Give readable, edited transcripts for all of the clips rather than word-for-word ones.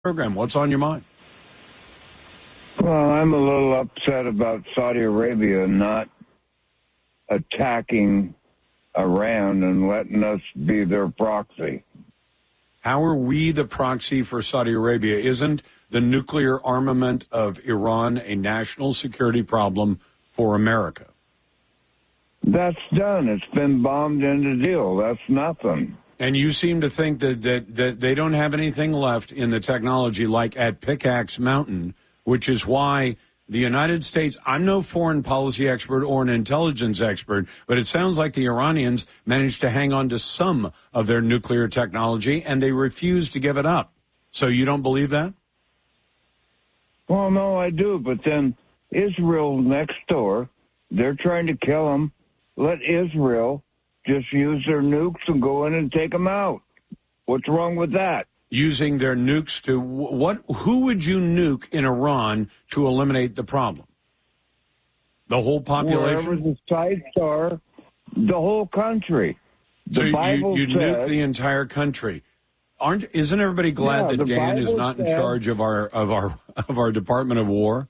program. What's on your mind? Well, I'm a little upset about Saudi Arabia not attacking Iran and letting us be their proxy. How are we the proxy for Saudi Arabia? Isn't the nuclear armament of Iran a national security problem for America? That's done. It's been bombed into deal. That's nothing. And you seem to think that they don't have anything left in the technology like at Pickaxe Mountain, which is why the United States, I'm no foreign policy expert or an intelligence expert, but it sounds like the Iranians managed to hang on to some of their nuclear technology and they refuse to give it up. So you don't believe that? Well, no, I do. But then Israel next door, they're trying to kill them. Let Israel just use their nukes and go in and take them out. What's wrong with that? Using their nukes to what? Who would you nuke in Iran to eliminate the problem? The whole population? Wherever the sites are, the whole country. So the Bible you says, nuke the entire country. Isn't everybody glad that Dan is not in charge of our Department of War?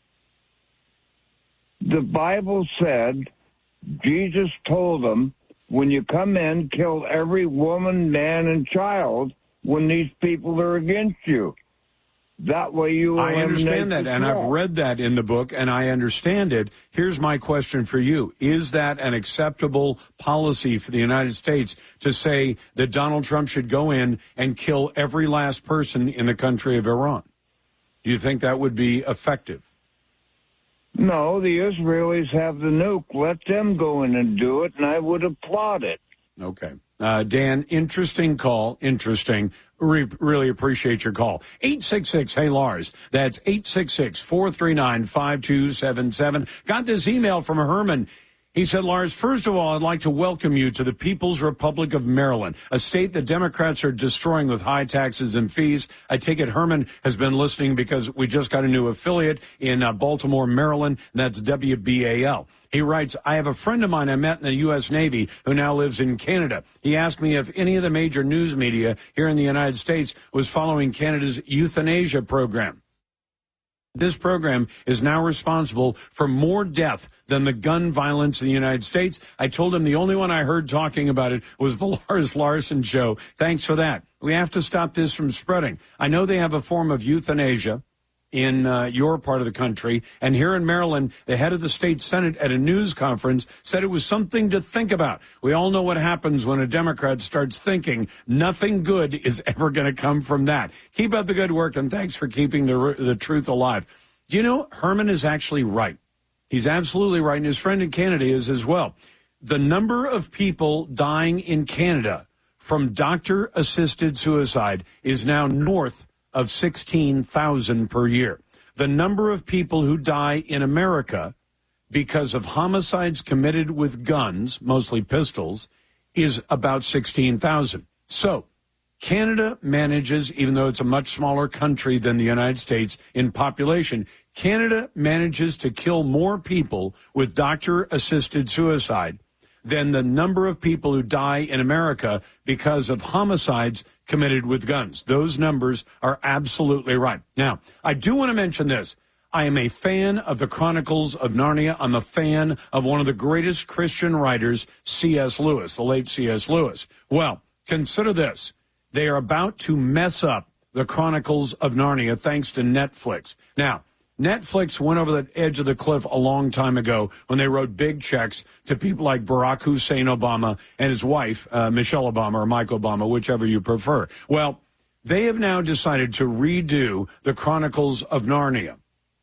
The Bible said, Jesus told them, when you come in, kill every woman, man, and child when these people are against you. That way you I understand that, and I've read that in the book, and I understand it. Here's my question for you. Is that an acceptable policy for the United States to say that Donald Trump should go in and kill every last person in the country of Iran? Do you think that would be effective? No, the Israelis have the nuke. Let them go in and do it, and I would applaud it. Okay. Dan, interesting call. Interesting. Really appreciate your call. 866, hey, Lars. That's 866-439-5277. Got this email from Herman. He said, Lars, first of all, I'd like to welcome you to the People's Republic of Maryland, a state that Democrats are destroying with high taxes and fees. I take it Herman has been listening because we just got a new affiliate in Baltimore, Maryland, and that's WBAL. He writes, I have a friend of mine I met in the U.S. Navy who now lives in Canada. He asked me if any of the major news media here in the United States was following Canada's euthanasia program. This program is now responsible for more death than the gun violence in the United States. I told him the only one I heard talking about it was the Lars Larson show. Thanks for that. We have to stop this from spreading. I know they have a form of euthanasia in your part of the country. And here in Maryland, the head of the state Senate at a news conference said it was something to think about. We all know what happens when a Democrat starts thinking nothing good is ever going to come from that. Keep up the good work, and thanks for keeping the truth alive. Do you know, Herman is actually right. He's absolutely right, and his friend in Canada is as well. The number of people dying in Canada from doctor-assisted suicide is now north of 16,000 per year. The number of people who die in America because of homicides committed with guns, mostly pistols, is about 16,000. So Canada manages, even though it's a much smaller country than the United States in population, Canada manages to kill more people with doctor-assisted suicide than the number of people who die in America because of homicides committed with guns. Those numbers are absolutely right. Now, I do want to mention this. I am a fan of the Chronicles of Narnia. I'm a fan of one of the greatest Christian writers, C.S. Lewis, the late C.S. Lewis. Well, consider this. They are about to mess up the Chronicles of Narnia thanks to Netflix. Now, Netflix went over the edge of the cliff a long time ago when they wrote big checks to people like Barack Hussein Obama and his wife, Michelle Obama, or Mike Obama, whichever you prefer. Well, they have now decided to redo the Chronicles of Narnia.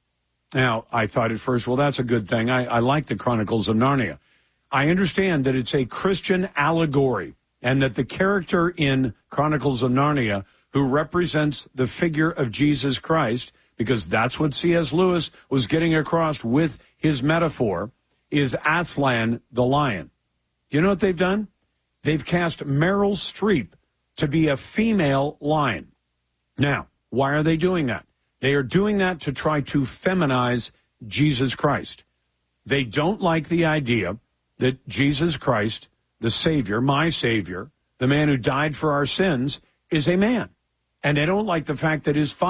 Now, I thought at first, well, that's a good thing. I like the Chronicles of Narnia. I understand that it's a Christian allegory and that the character in Chronicles of Narnia who represents the figure of Jesus Christ, because that's what C.S. Lewis was getting across with his metaphor, is Aslan the lion. Do you know what they've done? They've cast Meryl Streep to be a female lion. Now, why are they doing that? They are doing that to try to feminize Jesus Christ. They don't like the idea that Jesus Christ, the Savior, my Savior, the man who died for our sins, is a man. And they don't like the fact that his